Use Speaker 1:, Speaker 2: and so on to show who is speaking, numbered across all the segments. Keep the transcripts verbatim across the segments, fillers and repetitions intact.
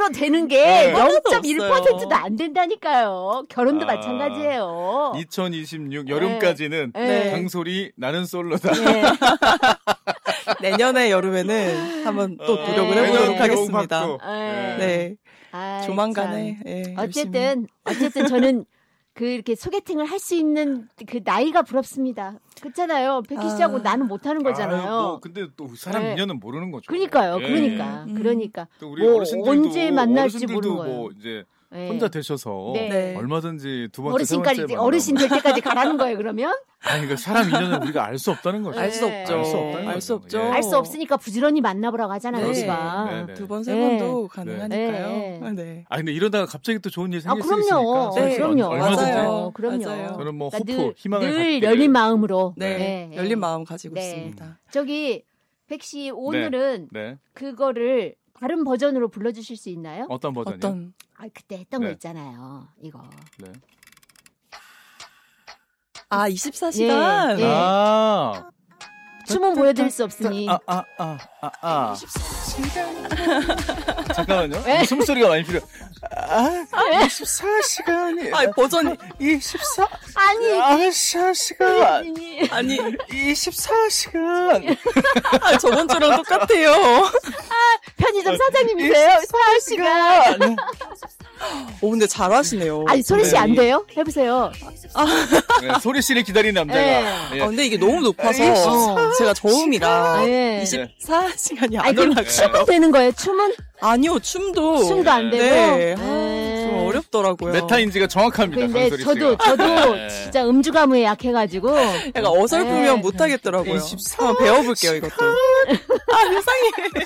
Speaker 1: 나이로 되는 게
Speaker 2: 네.
Speaker 1: 영 점 일 퍼센트도 안 된다니까요. 결혼도
Speaker 3: 아,
Speaker 1: 마찬가지예요.
Speaker 3: 이천이십육 여름까지는
Speaker 1: 네.
Speaker 3: 장소리 나는 솔로다.
Speaker 1: 네.
Speaker 2: 내년에 여름에는 한번 또
Speaker 3: 어,
Speaker 2: 노력을
Speaker 1: 네.
Speaker 2: 해보도록
Speaker 1: 네.
Speaker 2: 하겠습니다.
Speaker 1: 네.
Speaker 2: 네.
Speaker 1: 아이,
Speaker 2: 조만간에.
Speaker 1: 참.
Speaker 2: 예,
Speaker 1: 어쨌든 어쨌든 저는 그 이렇게 소개팅을 할 수 있는 그 나이가 부럽습니다. 그렇잖아요. 백희 씨하고
Speaker 2: 아.
Speaker 1: 나는 못하는 거잖아요.
Speaker 3: 아유, 뭐 근데 또 사람
Speaker 1: 네.
Speaker 3: 인연은 모르는 거죠.
Speaker 1: 그러니까요.
Speaker 3: 예.
Speaker 1: 그러니까
Speaker 2: 음.
Speaker 1: 그러니까
Speaker 3: 또 우리
Speaker 1: 뭐
Speaker 3: 어르신들도
Speaker 1: 언제 만날지
Speaker 3: 어르신들도
Speaker 1: 모르는 거예요.
Speaker 3: 뭐 이제
Speaker 1: 네.
Speaker 3: 혼자 되셔서
Speaker 1: 네.
Speaker 2: 네.
Speaker 3: 얼마든지 두 번째
Speaker 1: 어르신까지
Speaker 3: 세 번째
Speaker 1: 어르신 될 때까지 가라는 거예요. 그러면
Speaker 3: 아니 그 사람 인연은 우리가 알 수 없다는 거죠.
Speaker 2: 알 수
Speaker 1: 네.
Speaker 2: 없죠.
Speaker 3: 알 수 없다는
Speaker 2: 알 수
Speaker 3: 거죠.
Speaker 2: 없죠.
Speaker 3: 예.
Speaker 1: 알 수 없으니까 부지런히 만나보라고 하잖아요.
Speaker 2: 네.
Speaker 1: 우리가.
Speaker 3: 네, 네.
Speaker 2: 두 번, 세
Speaker 1: 네.
Speaker 2: 번도 가능하니까요.
Speaker 1: 네.
Speaker 2: 네. 네.
Speaker 3: 아 근데 이러다가 갑자기 또 좋은 일
Speaker 1: 아
Speaker 3: 생길 수 있으니까.
Speaker 1: 그럼요.
Speaker 2: 네.
Speaker 1: 그럼요.
Speaker 3: 얼마든지.
Speaker 2: 맞아요.
Speaker 1: 그럼요.
Speaker 2: 맞아요.
Speaker 3: 저는 뭐
Speaker 1: 그러니까
Speaker 3: 호프,
Speaker 1: 늘,
Speaker 3: 희망을
Speaker 1: 늘
Speaker 3: 갖기를.
Speaker 1: 열린 마음으로.
Speaker 2: 네.
Speaker 1: 네, 네.
Speaker 2: 열린 마음 가지고
Speaker 1: 네.
Speaker 2: 있습니다.
Speaker 1: 저기 백씨 오늘은
Speaker 3: 네.
Speaker 1: 그거를 다른 버전으로 불러주실 수 있나요?
Speaker 3: 어떤 버전이요?
Speaker 2: 어떤
Speaker 1: 아 그때 했던 거
Speaker 3: 네.
Speaker 1: 있잖아요. 이거.
Speaker 3: 네.
Speaker 2: 아 이십사 시간.
Speaker 1: 예.
Speaker 3: 아.
Speaker 1: 춤은 보여드릴 수 없으니.
Speaker 3: 아, 아, 아, 아, 아. 잠깐만요.
Speaker 1: 네.
Speaker 3: 숨소리가 많이 필요. 아, 이십사 시간이.
Speaker 2: 아 버전이
Speaker 3: 이십사.
Speaker 1: 아니.
Speaker 3: 아, 이십사 시간.
Speaker 1: 아니.
Speaker 2: 아니
Speaker 3: 이십사 시간.
Speaker 2: 아, 저번 주랑 똑같아요.
Speaker 1: 편의점 사장님이세요? 사시간
Speaker 2: 오 근데 잘하시네요.
Speaker 1: 아니 소리 씨 안 돼요? 해보세요.
Speaker 3: 네, 소리 씨를 기다리는 남자가.
Speaker 1: 네.
Speaker 3: 예.
Speaker 2: 아, 근데 이게 너무 높아서
Speaker 1: 어.
Speaker 2: 제가 저음이라
Speaker 1: 네.
Speaker 2: 이십사 시간이 안
Speaker 1: 아니 그럼
Speaker 2: 올라가요.
Speaker 1: 춤은 되는 거예요? 춤은?
Speaker 2: 아니요, 춤도
Speaker 1: 춤도 안 되고.
Speaker 2: 네.
Speaker 1: 네.
Speaker 2: 아, 좀 어렵더라고요.
Speaker 3: 메타인지가 정확합니다.
Speaker 1: 근데
Speaker 3: 강소리
Speaker 1: 저도
Speaker 3: 씨가.
Speaker 1: 저도
Speaker 3: 네.
Speaker 1: 진짜 음주 가무에 약해가지고.
Speaker 2: 약간 어설프면
Speaker 1: 네.
Speaker 2: 못 하겠더라고요.
Speaker 3: 이십사
Speaker 2: 한번 배워볼게요, 이것도. 아, 세상에.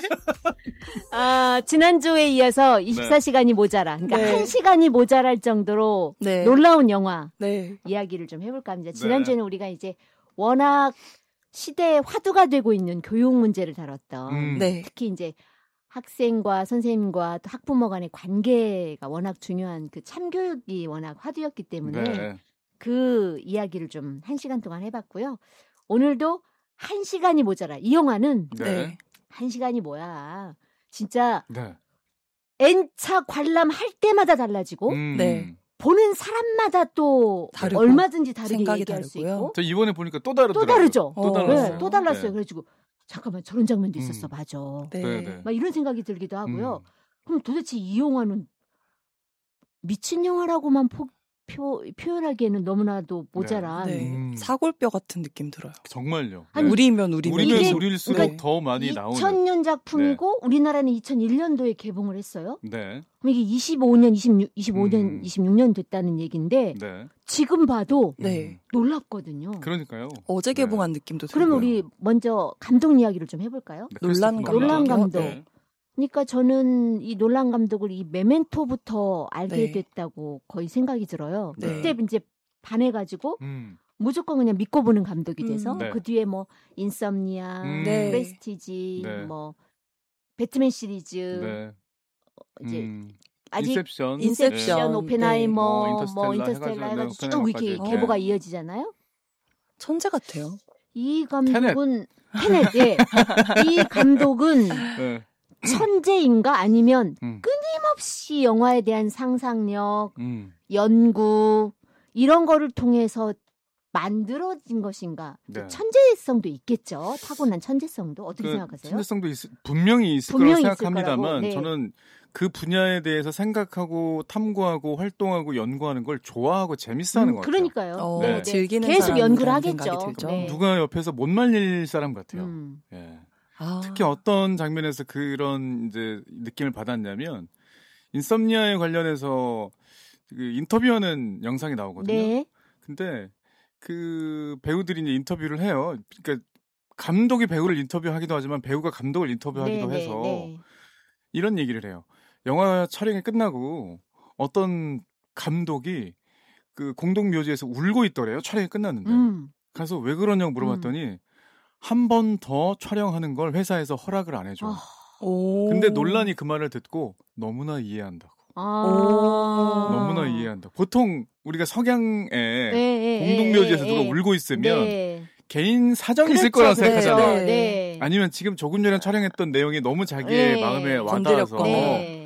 Speaker 1: 아 지난주에 이어서 이십사 시간이 모자라. 그러니까
Speaker 2: 네.
Speaker 1: 한 시간이 모자랄 정도로
Speaker 2: 네.
Speaker 1: 놀라운 영화
Speaker 2: 네.
Speaker 1: 이야기를 좀 해볼까 합니다. 지난주에는 우리가 이제 워낙 시대의 화두가 되고 있는 교육 문제를 다뤘던.
Speaker 3: 음.
Speaker 2: 네.
Speaker 1: 특히 이제 학생과 선생님과 또 학부모 간의 관계가 워낙 중요한 그 참교육이 워낙 화두였기 때문에
Speaker 3: 네.
Speaker 1: 그 이야기를 좀 한 시간 동안 해봤고요. 오늘도 한 시간이 모자라. 이 영화는
Speaker 3: 네.
Speaker 2: 네.
Speaker 1: 한 시간이 뭐야. 진짜
Speaker 3: 네.
Speaker 1: N차 관람할 때마다 달라지고
Speaker 3: 음.
Speaker 2: 네.
Speaker 1: 보는 사람마다 또
Speaker 2: 다르고,
Speaker 1: 얼마든지 다르게
Speaker 2: 생각이
Speaker 1: 얘기할 수
Speaker 2: 다르고요.
Speaker 1: 있고
Speaker 3: 저 이번에 보니까 또 다르더라고요.
Speaker 1: 또 다르죠.
Speaker 3: 또
Speaker 2: 어,
Speaker 3: 달랐어요.
Speaker 1: 네, 또 달랐어요.
Speaker 3: 네.
Speaker 1: 그래가지고 잠깐만 저런 장면도 있었어.
Speaker 3: 음.
Speaker 1: 맞아.
Speaker 2: 네.
Speaker 3: 네, 네.
Speaker 1: 막 이런 생각이 들기도 하고요.
Speaker 3: 음.
Speaker 1: 그럼 도대체 이 영화는 미친 영화라고만 포, 표, 표현하기에는 너무나도 모자란.
Speaker 2: 네.
Speaker 3: 음.
Speaker 2: 사골뼈 같은 느낌 들어요.
Speaker 3: 정말요.
Speaker 1: 아니,
Speaker 2: 우리면 우리면.
Speaker 3: 우리면
Speaker 1: 이게-
Speaker 3: 우릴수록
Speaker 1: 그러니까
Speaker 3: 더 많이 나오는.
Speaker 1: 이천 년 작품이고 우리나라는 이천일 년도에 개봉을 했어요.
Speaker 3: 네.
Speaker 1: 그럼 이게 이십오 년, 이십육, 이십오 년,
Speaker 3: 음.
Speaker 1: 이십육 년 됐다는 얘기인데
Speaker 3: 네.
Speaker 1: 지금 봐도
Speaker 2: 네.
Speaker 1: 놀랍거든요.
Speaker 3: 그러니까요.
Speaker 2: 어제
Speaker 3: 네.
Speaker 2: 개봉한 느낌도 들고요.
Speaker 1: 그러면 우리 먼저 감독 이야기를 좀 해볼까요?
Speaker 3: 네,
Speaker 2: 놀란
Speaker 3: 크리스토퍼
Speaker 2: 감독.
Speaker 1: 놀란
Speaker 3: 놀란.
Speaker 1: 감독.
Speaker 3: 네.
Speaker 1: 그러니까 저는 이 놀란 감독을 이 메멘토부터 알게
Speaker 2: 네.
Speaker 1: 됐다고 거의 생각이 들어요.
Speaker 2: 네.
Speaker 1: 그때 이제 반해가지고
Speaker 3: 음.
Speaker 1: 무조건 그냥 믿고 보는 감독이 돼서
Speaker 2: 음.
Speaker 3: 네.
Speaker 1: 그 뒤에 뭐 인썸니아,
Speaker 3: 음.
Speaker 2: 네.
Speaker 1: 프레스티지,
Speaker 3: 네.
Speaker 1: 뭐 배트맨 시리즈,
Speaker 3: 네.
Speaker 1: 이제
Speaker 3: 음.
Speaker 1: 아직
Speaker 3: 인셉션,
Speaker 1: 인셉션,
Speaker 2: 네.
Speaker 1: 오펜하이머,
Speaker 3: 뭐
Speaker 1: 뭐
Speaker 3: 인터스텔라
Speaker 1: 인터스텔라
Speaker 3: 해가지고
Speaker 1: 해가지고
Speaker 3: 네,
Speaker 1: 쭉 이렇게
Speaker 3: 오펜하이머까지.
Speaker 1: 계보가
Speaker 3: 네.
Speaker 1: 이어지잖아요.
Speaker 2: 천재 같아요.
Speaker 1: 이 감독은 테넷, 예. 이 감독은
Speaker 3: 네.
Speaker 1: 천재인가 아니면
Speaker 3: 음.
Speaker 1: 끊임없이 영화에 대한 상상력,
Speaker 3: 음.
Speaker 1: 연구 이런 거를 통해서 만들어진 것인가?
Speaker 3: 네.
Speaker 1: 천재성도 있겠죠. 타고난 천재성도 어떻게
Speaker 3: 그
Speaker 1: 생각하세요?
Speaker 3: 천재성도 있, 분명히 있을
Speaker 1: 분명히
Speaker 3: 거라고
Speaker 1: 있을
Speaker 3: 생각합니다만
Speaker 1: 거라고, 네.
Speaker 3: 저는 그 분야에 대해서 생각하고 탐구하고 활동하고 연구하는 걸 좋아하고 재밌어하는
Speaker 1: 음,
Speaker 3: 것 같아요.
Speaker 1: 그러니까요.
Speaker 2: 어,
Speaker 3: 네.
Speaker 2: 즐기는
Speaker 1: 계속
Speaker 2: 사람이라는
Speaker 1: 연구를
Speaker 2: 생각이
Speaker 1: 하겠죠.
Speaker 2: 들죠.
Speaker 1: 네.
Speaker 3: 누가 옆에서 못 말릴 사람 같아요.
Speaker 1: 음.
Speaker 3: 예.
Speaker 2: 아.
Speaker 3: 특히 어떤 장면에서 그런 이제 느낌을 받았냐면 인썸니아에 관련해서 그 인터뷰하는 영상이 나오거든요.
Speaker 1: 네.
Speaker 3: 근데 그 배우들이 이제 인터뷰를 해요. 그러니까 감독이 배우를 인터뷰하기도 하지만 배우가 감독을 인터뷰하기도
Speaker 1: 네,
Speaker 3: 해서
Speaker 1: 네,
Speaker 3: 이런 얘기를 해요. 영화 촬영이 끝나고 어떤 감독이 그 공동묘지에서 울고 있더래요. 촬영이 끝났는데.
Speaker 1: 네. 음.
Speaker 3: 그래서 왜 그러냐고 물어봤더니 한 번 더 촬영하는 걸 회사에서 허락을 안 해줘.
Speaker 1: 아.
Speaker 2: 오.
Speaker 3: 근데 논란이 그 말을 듣고 너무나 이해한다고.
Speaker 1: 아.
Speaker 3: 너무나 이해한다. 보통 우리가 석양에
Speaker 1: 네, 네,
Speaker 3: 공동묘지에서
Speaker 1: 네,
Speaker 3: 누가
Speaker 1: 네.
Speaker 3: 울고 있으면
Speaker 1: 네.
Speaker 3: 개인 사정이 있을
Speaker 1: 그렇죠,
Speaker 3: 거라고
Speaker 1: 그렇죠.
Speaker 3: 생각하잖아요.
Speaker 1: 네.
Speaker 3: 아니면 지금 조금 전에 촬영했던 내용이 너무 자기의
Speaker 1: 네.
Speaker 3: 마음에 와닿아서
Speaker 2: 건드렸거나.
Speaker 1: 네.